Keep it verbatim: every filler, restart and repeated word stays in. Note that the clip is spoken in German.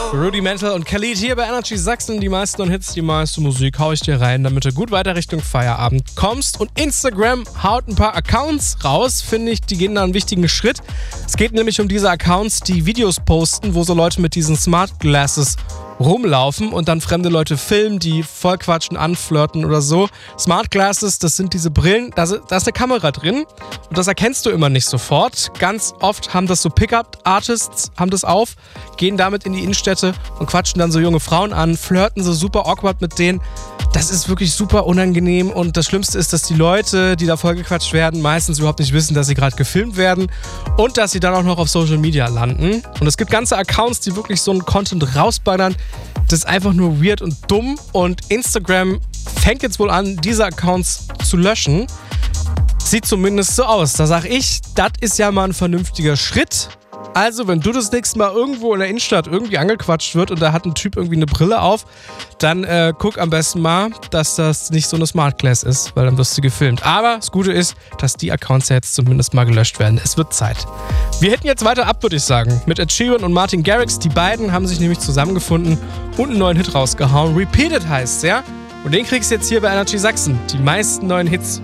Rudimental und Khalid hier bei Energy Sachsen. Die meisten Hits, die meiste Musik hau ich dir rein, damit du gut weiter Richtung Feierabend kommst. Und Instagram haut ein paar Accounts raus, finde ich, die gehen da einen wichtigen Schritt. Es geht nämlich um diese Accounts, die Videos posten, wo so Leute mit diesen Smart Glasses rumlaufen und dann fremde Leute filmen, die vollquatschen, anflirten oder so. Smart Glasses, das sind diese Brillen, da ist eine Kamera drin und das erkennst du immer nicht sofort. Ganz oft haben das so Pickup-Artists, haben das auf, gehen damit in die Innenstädte und quatschen dann so junge Frauen an, flirten so super awkward mit denen. Das ist wirklich super unangenehm und das Schlimmste ist, dass die Leute, die da vollgequatscht werden, meistens überhaupt nicht wissen, dass sie gerade gefilmt werden und dass sie dann auch noch auf Social Media landen. Und es gibt ganze Accounts, die wirklich so einen Content rausballern. Das ist einfach nur weird und dumm und Instagram fängt jetzt wohl an, diese Accounts zu löschen. Sieht zumindest so aus. Da sag ich, das ist ja mal ein vernünftiger Schritt. Also, wenn du das nächste Mal irgendwo in der Innenstadt irgendwie angequatscht wird und da hat ein Typ irgendwie eine Brille auf, dann äh, guck am besten mal, dass das nicht so eine Smart Glass ist, weil dann wirst du gefilmt. Aber das Gute ist, dass die Accounts ja jetzt zumindest mal gelöscht werden. Es wird Zeit. Wir hätten jetzt weiter ab, würde ich sagen, mit Ed Sheeran und Martin Garrix. Die beiden haben sich nämlich zusammengefunden und einen neuen Hit rausgehauen. Repeated heißt ja. Und den kriegst du jetzt hier bei Energy Sachsen. Die meisten neuen Hits